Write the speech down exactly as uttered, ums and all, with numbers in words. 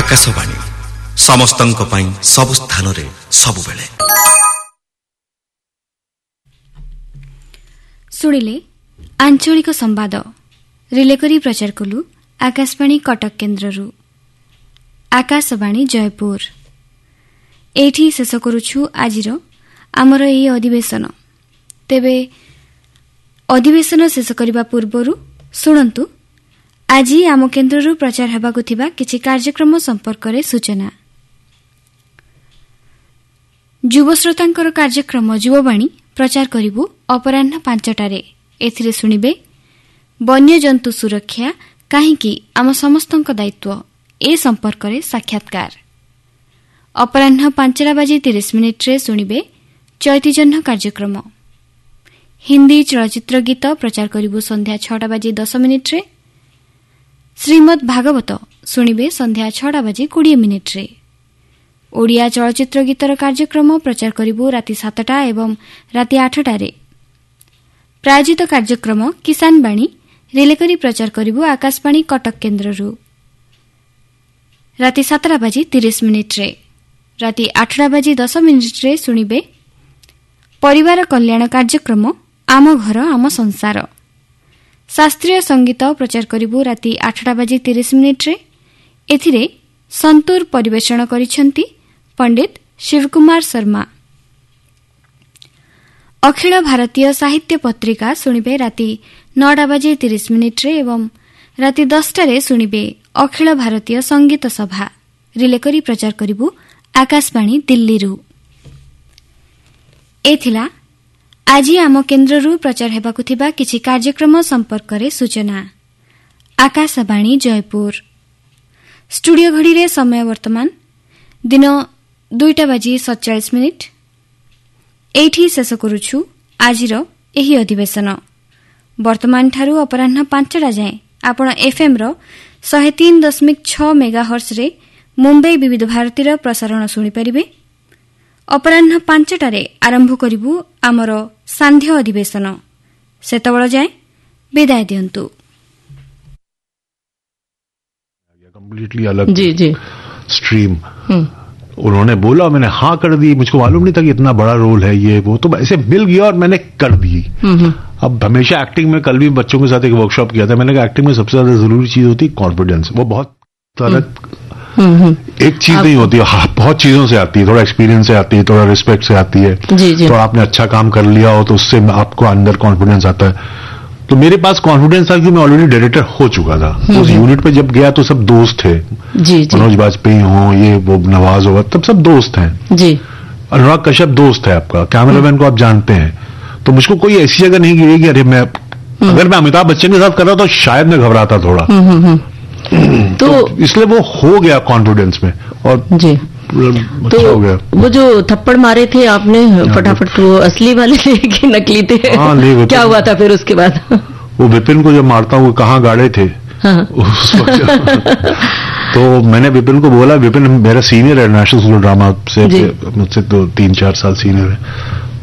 आकाशवाणी समस्तंक पई सब स्थान रे सब बेले। सुनिले आंचलिक संवाद रिले करी प्रचार कलु आकाशवाणी कटक केन्द्ररू। आकाशवाणी जयपुर एठी शेष करुछु आजिर आमर एई अधिवेशन। तेबे अधिवेशन शेष करिबा पूर्वरु सुनंतु आज आम केन्द्ररू प्रचार हेबाकु थिबा किछि कार्यक्रम संपर्क रे सूचना। युव श्रोतांकर कार्यक्रम युववाणी प्रचार करिबु अपराह्न पांचटारे। एथिरे सुनिबे वन्यजंतु सुरक्षा काहींकि आम समस्तंक दायित्व ए संपर्क रे साक्षात्कार। अपराह्न पांचटा बाजी तीस मिनिट रे सुनिबे चैतीजन्ह कार्यक्रम। हिंदी चलचित्र गीत प्रचार करिबु संध्या छटा बाजी दस मिनिट रे। श्रीमद् भागवत सुनिबे संध्या छटा बाजी कोड़े मिनिट रे। ओडिया चलचित्र गीतर कार्यक्रम प्रचार करिबु राति सातटा एवं राति आठटा रे। प्रायोजित कार्यक्रम किसान बाणी रिले करी प्रचार करिबु आकाशवाणी कटक केन्द्ररू। राति सातटा बाजी तीस मिनिट रे। राति आठटा बाजी दस मिनिट रे सुनिबे परिवार कल्याण कार्यक्रम आम घर आम संसार। शास्त्रीय संगीत प्रचार करिबु राति आठटा बाजी तीस मिनिट रे। एथिरे संतूर परिवेषण करिसेंती पंडित शिवकुमार शर्मा। अखिल भारतीय साहित्य पत्रिका सुनिबे राति नौटा बाजी तीस मिनिट रे एवं राति दसटा रे सुनिबे अखिल भारतीय संगीत सभा रिले करी प्रचार करिबु आकाशवाणी दिल्लीरू। एथिला आज आम केन्द्ररू प्रचार हेबाकु थिबा किछि कार्यक्रम संपर्क रे सूचना। आकाशवाणी जयपुर स्टूडियो घड़ी रे समय वर्तमान दिन दुईटा बाजी सतचालीस मिनिट। एठी शेष करुछु आजिर एही अधिवेशन। वर्तमान ठारू अपराह्न पांचटा जाए आपण एफएम रो शहे तीन दशमिक छ मेगाहर्ट्ज रे मुंबई विविध भारतीर प्रसारण शुणी पारिबे। अपराह्न पांचटारे आरंभ करिबु आमर सांध्य अधिवेशन। सेतबेଳ जाए विदाय दियंतु। कंप्लीटली अलग जी जी स्ट्रीम उन्होंने बोला, मैंने हाँ कर दी। मुझको मालूम नहीं था कि इतना बड़ा रोल है ये वो, तो ऐसे मिल गया और मैंने कर दी। अब हमेशा एक्टिंग में, कल भी बच्चों के साथ एक वर्कशॉप किया था, मैंने कहा एक्टिंग में सबसे ज्यादा जरूरी चीज होती है कॉन्फिडेंस। वो बहुत अलग एक चीज नहीं होती, हाँ, बहुत चीजों से आती है। थोड़ा एक्सपीरियंस से आती है, थोड़ा रिस्पेक्ट से आती है, थोड़ा आपने अच्छा काम कर लिया हो तो उससे आपको अंदर कॉन्फिडेंस आता है। तो मेरे पास कॉन्फिडेंस था कि मैं ऑलरेडी डायरेक्टर हो चुका था। उस यूनिट पे जब गया तो सब दोस्त थे, मनोज बाजपेयी हो, ये वो नवाज हो, तब सब दोस्त हैं जी। अनुराग कश्यप दोस्त है आपका, कैमरामैन को आप जानते हैं। तो मुझको कोई ऐसी जगह नहीं गिरी कि अरे मैं, अगर मैं अमिताभ बच्चन के साथ कर रहा तो शायद मैं घबराता थोड़ा। तो, तो इसलिए वो हो गया कॉन्फिडेंस में और जी तो हो गया। वो जो थप्पड़ मारे थे आपने फटाफट, वो असली वाले थे कि नकली थे? हाँ, नहीं, क्या हुआ था फिर उसके बाद? वो विपिन को जब मारता हूँ, कहाँ गाड़े थे हाँ। उस वक्त तो मैंने विपिन को बोला, विपिन मेरा सीनियर है नेशनल स्कूल ड्रामा से, मुझसे तो तीन चार साल सीनियर है।